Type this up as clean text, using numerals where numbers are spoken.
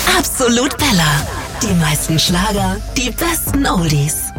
Absolut Bella. Die meisten Schlager, die besten Oldies.